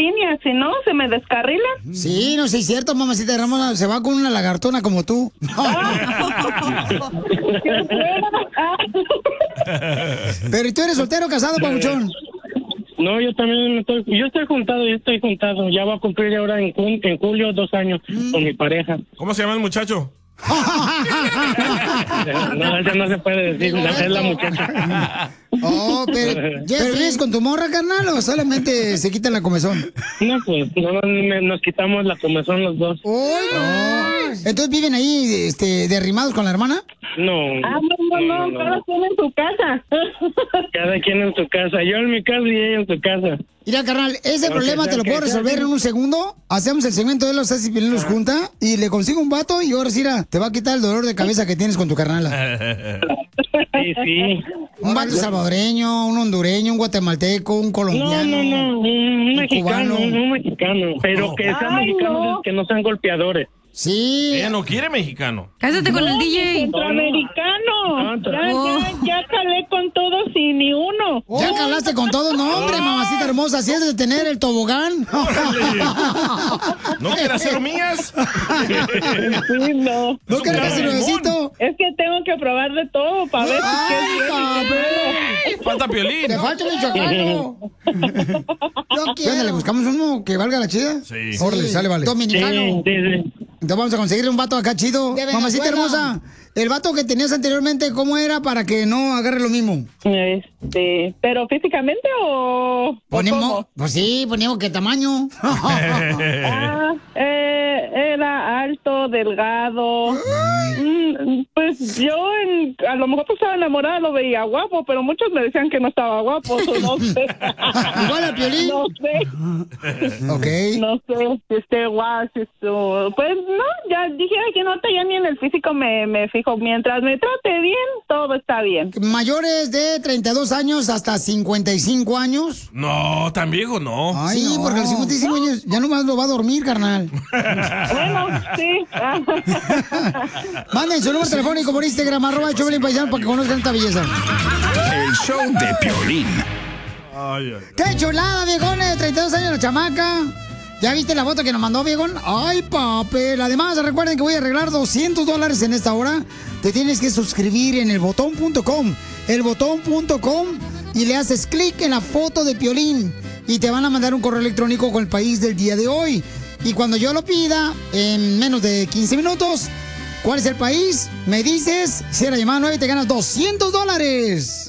línea, si no, se me descarrila. Sí, no sé, es cierto, mamacita hermosa, se va con una lagartona como tú. Pero ¿y tú eres soltero o casado, papuchón? No, yo también yo estoy juntado. Ya voy a cumplir ahora en julio 2 años con mi pareja. ¿Cómo se llama el muchacho? No, eso no se puede decir, es la muchacha. Oh, pero ¿vives con tu morra, carnal, o solamente se quitan la comezón? No, pues, nos quitamos la comezón los dos. Oh, no. Entonces, ¿viven ahí, derrimados con la hermana? No. No, cada quien en su casa. Cada quien en su casa, yo en mi casa y ella en su casa. Mira, carnal, ese problema te lo puedo resolver en un segundo. Hacemos el segmento de los Ceci y Piolín los junta y le consigo un vato y ahora sí, te va a quitar el dolor de cabeza que tienes con tu carnala. Sí. Un vato salvadoreño, un hondureño, un guatemalteco, un colombiano. No, un mexicano, cubano. un mexicano, pero que sean mexicanos, que no sean golpeadores. Sí. Ella no quiere mexicano. Cásate con el DJ. Centroamericano. Ya calé con todos y ni uno. ¿Ya calaste con todo? No, hombre, mamacita hermosa, si es de tener el tobogán. ¿No quieres hacer mías? Sí, no. ¿No quieres hacer nuevecito? Es que tengo que probar de todo para ver si es Falta Piolín. Te falta michoacano. ¿Qué? ¿Le buscamos uno que valga la chida? Sí. Órale, sale, vale. Dominicano. Sí. Entonces vamos a conseguirle un vato acá chido. Mamacita hermosa, el vato que tenías anteriormente, ¿cómo era para que no agarre lo mismo? ¿Pero físicamente o Ponemos, pues sí, ponemos qué tamaño. Era alto, delgado. Pues yo a lo mejor estaba enamorada, lo veía guapo, pero muchos me decían que no estaba guapo, no sé. Igual a Piolín. No sé. Ok. No sé si esté guapo, pues no, ya dije que no, ya ni en el físico me fijo. Mientras me trate bien, todo está bien. ¿Mayores de 32 años hasta 55 años? No, tan viejo no. Ay, sí, porque a los 55 años ya nomás lo va a dormir, carnal. Bueno, sí. Manden su número telefónico por Instagram, @Choplin Paisano, para que conozcan esta belleza. El show de Piolín. ¡Qué chulada, viejones! 32 años la chamaca. ¿Ya viste la foto que nos mandó, viejón? ¡Ay, papel! Además, recuerden que voy a arreglar $200 en esta hora. Te tienes que suscribir en elbotón.com. Elbotón.com y le haces clic en la foto de Piolín. Y te van a mandar un correo electrónico con el país del día de hoy. Y cuando yo lo pida, en menos de 15 minutos, ¿cuál es el país? Me dices, si era llamada 9, te ganas $200.